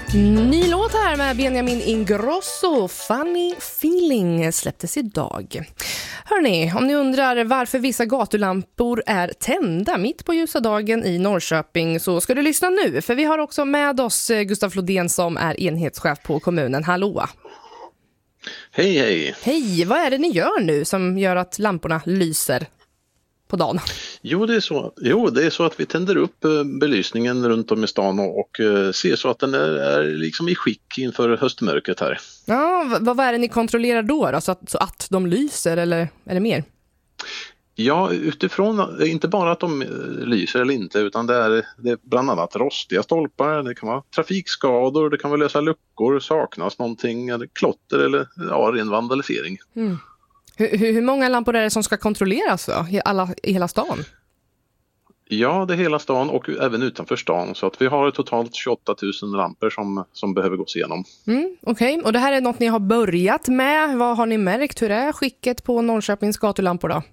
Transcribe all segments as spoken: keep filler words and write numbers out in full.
Ny låt här med Benjamin Ingrosso, Funny Feeling, släpptes idag. Hörrni, om ni undrar varför vissa gatulampor är tända mitt på ljusa dagen i Norrköping så ska du lyssna nu. För vi har också med oss Gustav Flodén som är enhetschef på kommunen. Hallå! Hej, hej! Hej, vad är det ni gör nu som gör att lamporna lyser på dagen? Jo, det är så, jo, det är så att vi tänder upp belysningen runt om i stan och, och ser så att den är, är liksom i skick inför höstmörkret här. Ja, vad, vad är det ni kontrollerar då? då? Så, att, så att de lyser eller är det mer? Ja, utifrån, inte bara att de lyser eller inte, utan det är, det är bland annat rostiga stolpar, det kan vara trafikskador, det kan vara lösa luckor, saknas någonting, eller klotter eller ja, ren vandalisering. Mm. Hur, hur många lampor är det som ska kontrolleras då? I, alla, i hela stan? Ja, det är hela stan och även utanför stan. Så att vi har totalt tjugoåtta tusen lampor som, som behöver gås igenom. Mm, Okej, okay. Och det här är något ni har börjat med. Vad har ni märkt? Hur är skicket på Norrköpings gatulampor då?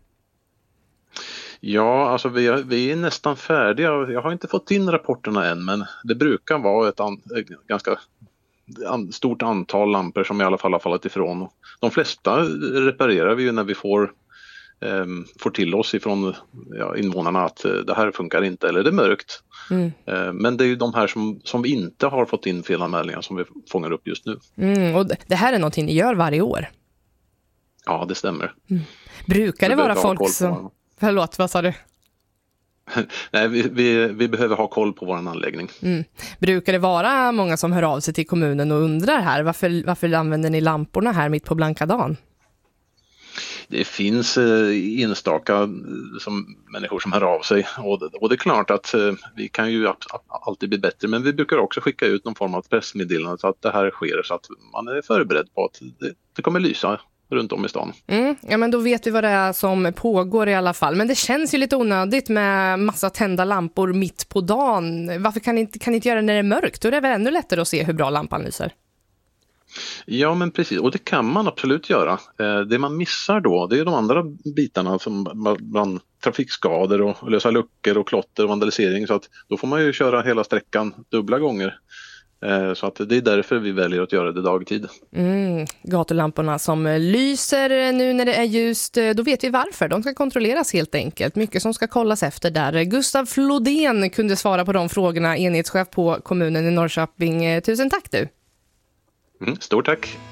Ja, alltså vi är, vi är nästan färdiga. Jag har inte fått in rapporterna än, men det brukar vara ett, an, ett ganska an, stort antal lampor som i alla fall har fallit ifrån. De flesta reparerar vi ju när vi får, eh, får till oss ifrån ja, invånarna att eh, det här funkar inte eller det är mörkt. Mm. Eh, men det är ju de här som, som vi inte har fått in felanmälningar som vi fångar upp just nu. Mm, och det här är någonting ni gör varje år? Ja, det stämmer. Mm. Brukar det vara folk som... Förlåt, vad sa du? Nej, vi, vi, vi behöver ha koll på vår anläggning. Mm. Brukar det vara många som hör av sig till kommunen och undrar här, varför, varför använder ni lamporna här mitt på blanka dagen? Det finns eh, enstaka som, människor som hör av sig och, och det är klart att eh, vi kan ju alltid bli bättre, men vi brukar också skicka ut någon form av pressmeddelande så att det här sker så att man är förberedd på att det, det kommer lysa runt om i stan. Mm, ja, men då vet vi vad det är som pågår i alla fall. Men det känns ju lite onödigt med massa tända lampor mitt på dagen. Varför kan ni inte, kan ni inte göra det när det är mörkt? Då är det väl ännu lättare att se hur bra lampan lyser. Ja, men precis. Och det kan man absolut göra. Eh, det man missar då, det är de andra bitarna som bland trafikskador och lösa luckor och klotter och vandalisering. Så att då får man ju köra hela sträckan dubbla gånger. Så att det är därför vi väljer att göra det dagtid. Mm, gatulamporna som lyser nu när det är ljust, då vet vi varför. De ska kontrolleras helt enkelt. Mycket som ska kollas efter där. Gustav Flodén kunde svara på de frågorna, enhetschef på kommunen i Norrköping. Tusen tack du. Mm, stort tack.